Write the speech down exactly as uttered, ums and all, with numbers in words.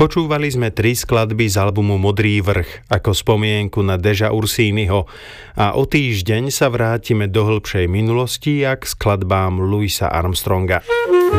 Počúvali sme tri skladby z albumu Modrý vrch ako spomienku na Deža Ursínyho a o týždeň sa vrátime do hĺbšej minulosti jak skladbám Louisa Armstronga.